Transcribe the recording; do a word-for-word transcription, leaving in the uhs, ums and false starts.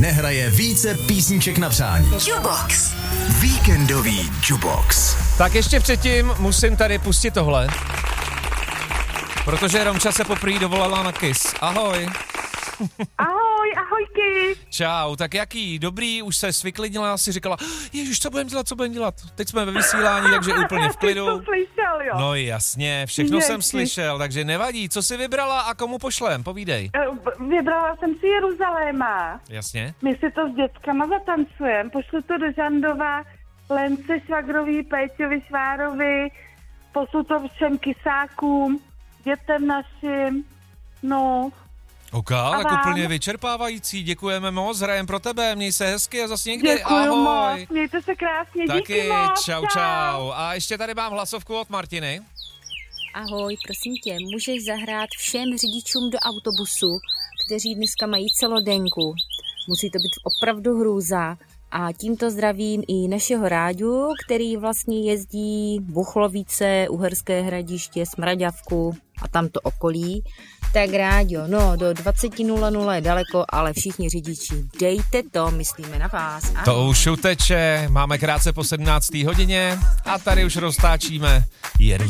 nehraje více písniček na přání. Jukebox. Víkendový Jukebox. Tak ještě předtím musím tady pustit tohle. Protože Romča se poprvé dovolala na Kiss. Ahoj. Ahoj, ahojky. Čau, tak jaký? Dobrý, už se svyklidnila, si říkala, ježiš, co budem dělat, co budem dělat? Teď jsme ve vysílání, takže úplně v klidu. Ty to slyšel, jo? No jasně, všechno Ježiš. jsem slyšel, takže nevadí. Co jsi vybrala a komu pošlem? Povídej. Eh, Vybrala jsem si Jeruzaléma. Jasně. My si to s dětskama zatancujeme. Pošlu to do Žandova, Lence Švagrový, Péťovi Švárovi, pošlu to všem kysákům, dětem našim, no. Ok, tak vám? úplně vyčerpávající, děkujeme moc, hrajem pro tebe, měj se hezky a zase někdy, Děkuju ahoj. moc, mějte se krásně, Taky, díky moc, čau, čau. A ještě tady mám hlasovku od Martiny. Ahoj, prosím tě, můžeš zahrát všem řidičům do autobusu, kteří dneska mají celodenku. Musí to být opravdu hrůza. A tímto zdravím i našeho rádiu, který vlastně jezdí Buchlovice, Uherské Hradiště, Smraďavku a tamto okolí. Tak rádio, no do dvacet nula nula je daleko, ale všichni řidiči, dejte to, myslíme na vás. Ahoj. To už uteče, máme krátce po sedmnácté hodině a tady už roztáčíme Jeru.